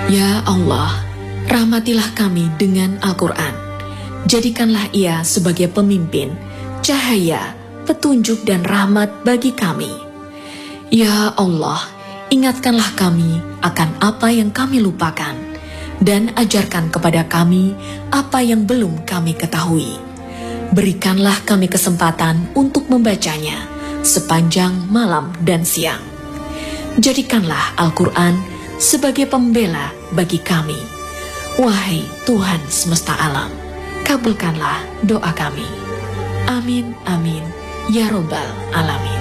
Ya Allah, rahmatilah kami dengan Al-Quran. Jadikanlah ia sebagai pemimpin, cahaya, petunjuk dan rahmat bagi kami. Ya Allah, ingatkanlah kami akan apa yang kami lupakan, dan ajarkan kepada kami apa yang belum kami ketahui. Berikanlah kami kesempatan untuk membacanya sepanjang malam dan siang. Jadikanlah Al-Quran sebagai pembela bagi kami. Wahai Tuhan semesta alam, kabulkanlah doa kami. Amin, amin, ya robbal alamin.